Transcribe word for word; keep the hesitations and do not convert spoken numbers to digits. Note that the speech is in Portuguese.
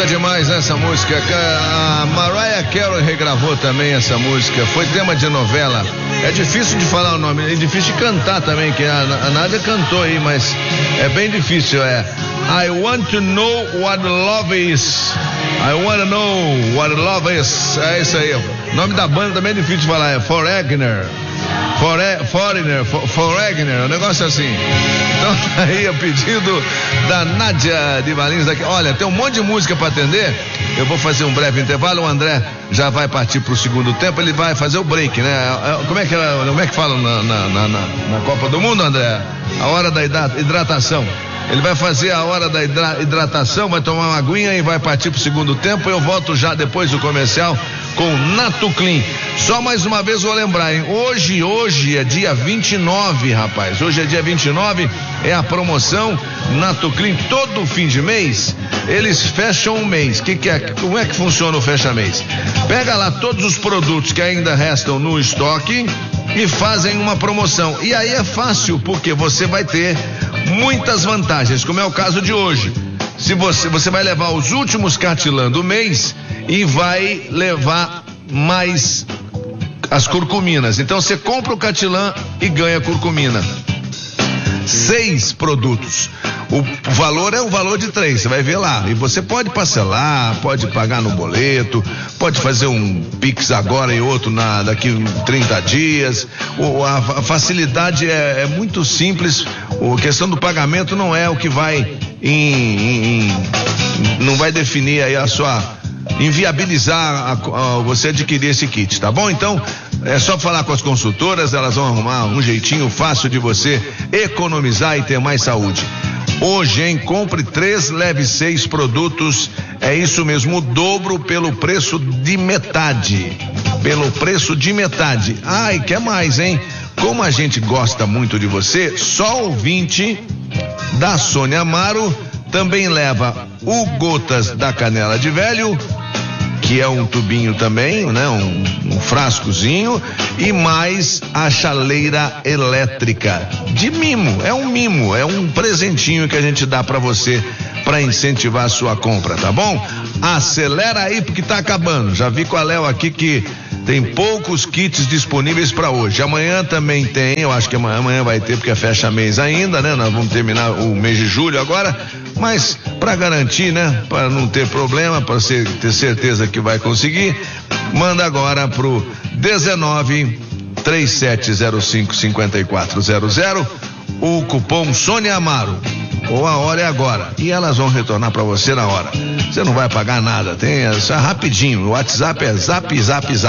demais essa música. A Mariah Carey regravou também essa música. Foi tema de novela. É difícil de falar o nome, é difícil de cantar também, que a, a Nádia cantou aí, mas é bem difícil. É I want to know what love is. I want to know what love is. É isso aí. O nome da banda também é difícil de falar. É Foreigner. Fore, foreigner, for, Foreigner, um negócio assim. Então tá aí o pedido da Nádia de Valinhos aqui. Olha, tem um monte de música para atender. Eu vou fazer um breve intervalo. O André já vai partir pro segundo tempo. Ele vai fazer o break, né? Como é que, como é que fala na, na, na, na Copa do Mundo, André? A hora da hidratação. Ele vai fazer a hora da hidratação, vai tomar uma aguinha e vai partir pro segundo tempo. Eu volto já depois do comercial com Nato Clean. Só mais uma vez vou lembrar, hein? Hoje, hoje é dia vinte e nove, rapaz. Hoje é dia vinte e nove, é a promoção Nato Clean. Todo fim de mês, eles fecham um mês. Que que é, como é que funciona o fecha-mês? Pega lá todos os produtos que ainda restam no estoque e fazem uma promoção. E aí é fácil, porque você vai ter muitas vantagens, como é o caso de hoje. Se você, você vai levar os últimos Cartilan do mês e vai levar mais as curcuminas. Então você compra o Cartilan e ganha curcumina. Seis produtos. O valor é o valor de três, você vai ver lá. E você pode parcelar, pode pagar no boleto, pode fazer um Pix agora e outro na, daqui trinta dias. O, a, a facilidade é, é muito simples. A questão do pagamento não é o que vai em, em, em, não vai definir aí a sua, inviabilizar a, a, você adquirir esse kit, tá bom? Então é só falar com as consultoras, elas vão arrumar um jeitinho fácil de você economizar e ter mais saúde. Hoje, hein? Compre três, leve seis produtos. É isso mesmo, o dobro pelo preço de metade. Pelo preço de metade. Ah, e quer mais, hein? Como a gente gosta muito de você, só ouvinte da Sônia Amaro também leva o Gotas da Canela de Velho, que é um tubinho também, né? Um, um frascozinho, e mais a chaleira elétrica de mimo. É um mimo, é um presentinho que a gente dá pra você para incentivar a sua compra, tá bom? Acelera aí porque tá acabando. Já vi com a Léo aqui que tem poucos kits disponíveis para hoje. Amanhã também tem, eu acho que amanhã, amanhã vai ter, porque fecha mês ainda, né? Nós vamos terminar o mês de julho agora, mas para garantir, né? Para não ter problema, para ter certeza que vai conseguir, manda agora pro dezenove, trinta e sete zero cinco, cinquenta e quatro zero zero o cupom Sônia Amaro. Ou a hora é agora. E elas vão retornar para você na hora. Você não vai pagar nada. Tem, é rapidinho. O WhatsApp é zap, zap, zap.